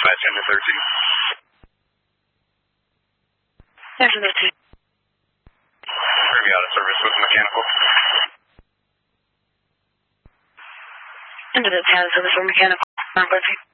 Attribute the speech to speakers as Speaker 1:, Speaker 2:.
Speaker 1: dispatch into 13.
Speaker 2: Engine 13.
Speaker 1: Privy out of service with mechanical.
Speaker 2: Engine 13 out of service with mechanical. 13.